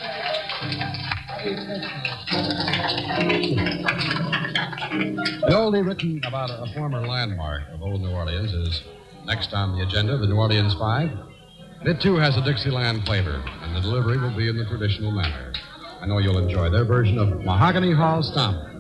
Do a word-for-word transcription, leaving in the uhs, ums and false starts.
The oldie written about a former landmark of old New Orleans is next on the agenda, the New Orleans Five. It, too, has a Dixieland flavor, and the delivery will be in the traditional manner. I know you'll enjoy their version of Mahogany Hall Stomp.